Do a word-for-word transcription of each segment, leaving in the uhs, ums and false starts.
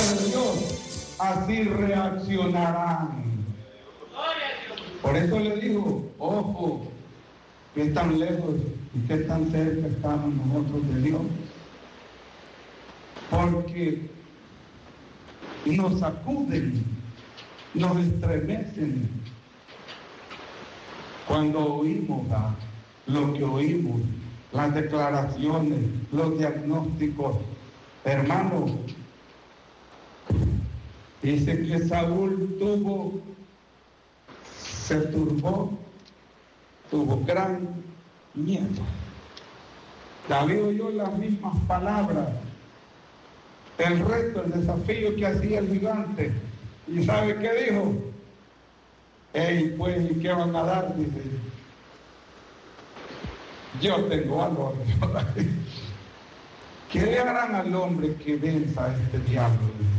de Dios, así reaccionarán. Por eso le digo, ojo, que tan lejos y que tan cerca estamos nosotros de Dios. Porque nos sacuden, nos estremecen cuando oímos a lo que oímos, las declaraciones, los diagnósticos. Hermanos, dice que Saúl tuvo, se turbó, tuvo gran miedo. David oyó las mismas palabras, el reto, el desafío que hacía el gigante. ¿Y sabe qué dijo? Ey, pues, ¿y qué van a dar? Dice, yo tengo valor. ¿Qué le harán al hombre que venza a este diablo?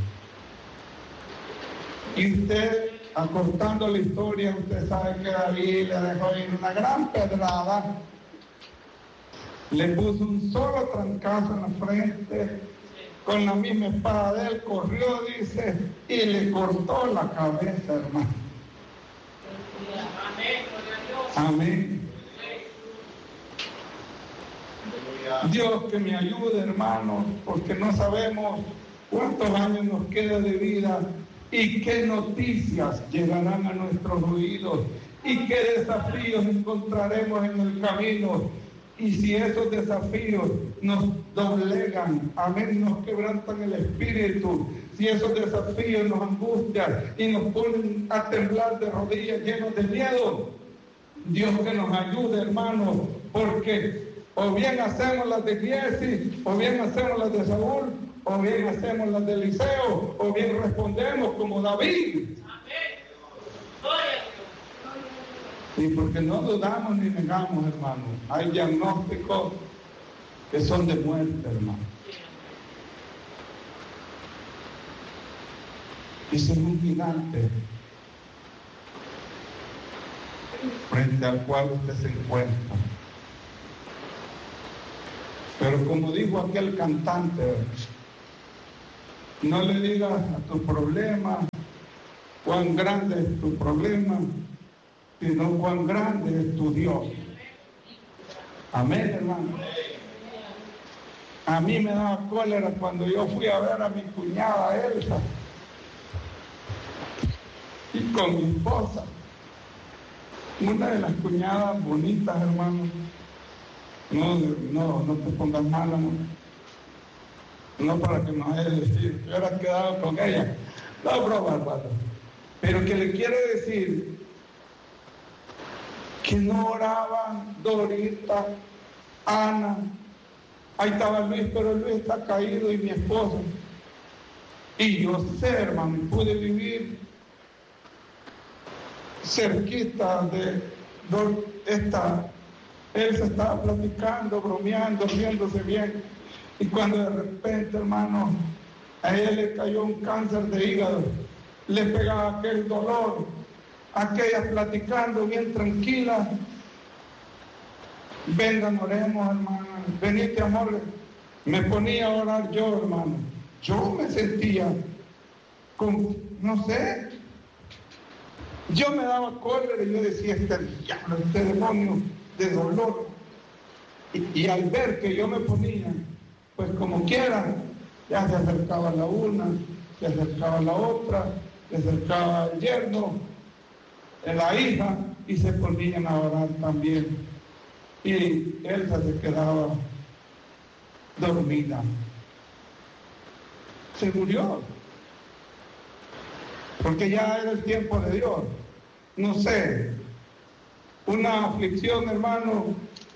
Y usted, acortando la historia, usted sabe que David le dejó ir una gran pedrada, le puso un solo trancazo en la frente, con la misma espada de él, corrió, dice, y le cortó la cabeza, hermano. Amén. Dios que me ayude, hermanos, porque no sabemos cuántos años nos queda de vida y qué noticias llegarán a nuestros oídos y qué desafíos encontraremos en el camino. Y si esos desafíos nos doblegan, amén, nos quebrantan el espíritu, si esos desafíos nos angustian y nos ponen a temblar de rodillas llenos de miedo, Dios que nos ayude, hermanos, porque o bien hacemos las de Giesi, o bien hacemos las de Saúl, o bien hacemos las de Eliseo, o bien respondemos como David. Y porque no dudamos ni negamos, hermanos. Hay diagnósticos que son de muerte, hermano. Y es un gigante frente al cual usted se encuentra. Pero como dijo aquel cantante, no le digas a tu problema cuán grande es tu problema, sino cuán grande es tu Dios. Amén, hermano. A mí me daba cólera cuando yo fui a ver a mi cuñada Elsa y con mi esposa, una de las cuñadas bonitas, hermano. No, no, no te pongas mal, amor. No para que no haya de decir que hubieras quedado con ella. No, broma, hermano. Pero que le quiere decir que no oraban Dorita, Ana. Ahí estaba Luis, pero Luis está caído y mi esposa. Y yo sé, hermano, pude vivir cerquita de esta. Él se estaba platicando, bromeando, riéndose bien. Y cuando de repente, hermano, a él le cayó un cáncer de hígado, le pegaba aquel dolor, aquellas platicando bien tranquilas. Vengan, oremos, hermano. Venite, amor. Me ponía a orar yo, hermano. Yo me sentía con, no sé, yo me daba cólera y yo decía, este diablo, este demonio de dolor. Y, y al ver que yo me ponía, pues como quiera, ya se acercaba la una, se acercaba la otra, se acercaba el yerno, la hija, y se ponían a orar también. Y Elsa se quedaba dormida. Se murió. Porque ya era el tiempo de Dios. No sé, una aflicción, hermano,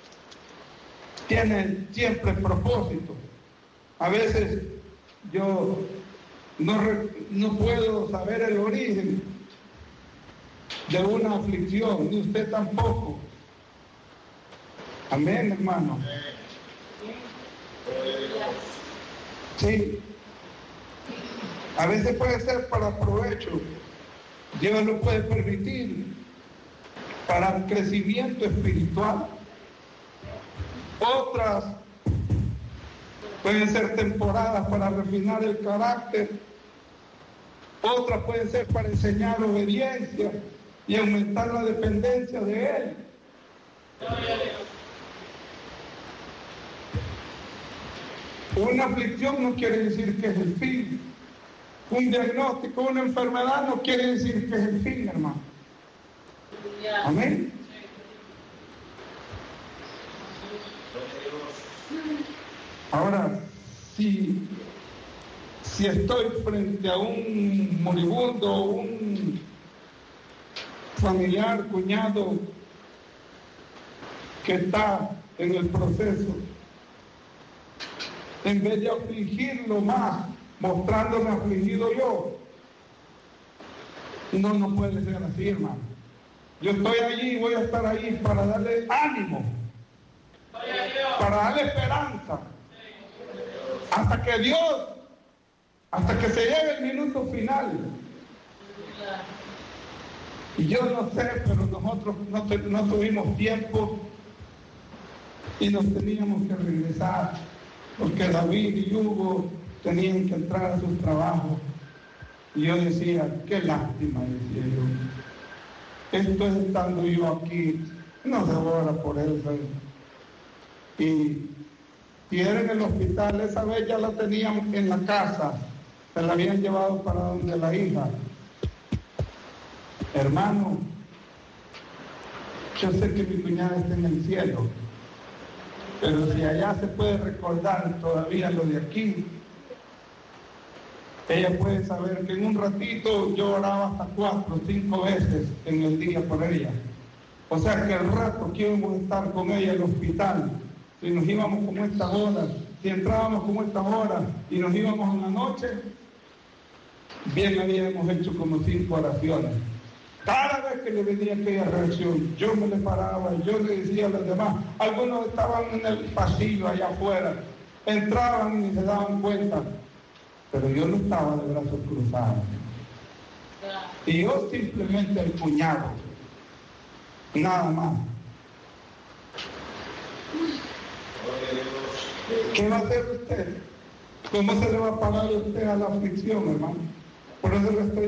tiene siempre propósito. A veces yo no, no puedo saber el origen de una aflicción, ni usted tampoco. Amén, hermano. Sí. A veces puede ser para provecho. Dios lo puede permitir para crecimiento espiritual. Otras pueden ser temporadas para refinar el carácter Otras pueden ser para enseñar obediencia y aumentar la dependencia de Él. Una aflicción no quiere decir que es el fin. Un diagnóstico, una enfermedad no quiere decir que es el fin, hermano. Amén. Ahora, si, si estoy frente a un moribundo, un familiar, cuñado, que está en el proceso, en vez de afligirlo más, mostrándome afligido yo, no, no puede ser así, hermano. Yo estoy allí, voy a estar ahí para darle ánimo, para darle esperanza, hasta que Dios, hasta que se llegue el minuto final. Y yo no sé, pero nosotros no, no tuvimos tiempo y nos teníamos que regresar, porque David y Hugo tenían que entrar a sus trabajos. Y yo decía, qué lástima, decía yo. Esto es estando yo aquí, no se ora por él. Y, y era en el hospital, esa vez ya la tenían en la casa, se la habían llevado para donde la hija. Hermano, yo sé que mi cuñada está en el cielo, pero si allá se puede recordar todavía lo de aquí, ella puede saber que en un ratito yo oraba hasta cuatro o cinco veces en el día por ella. O sea que el rato que íbamos a estar con ella en el hospital, si nos íbamos como estas horas, si entrábamos como estas horas y nos íbamos en la noche, bien habíamos hecho como cinco oraciones. Cada vez que le venía aquella reacción, yo me le paraba, yo le decía a los demás, algunos estaban en el pasillo allá afuera, entraban y se daban cuenta, pero yo no estaba de brazos cruzados. Y yo simplemente el cuñado, nada más. ¿Qué va a hacer usted? ¿Cómo se le va a pagar usted a la aflicción, hermano? Por eso le estoy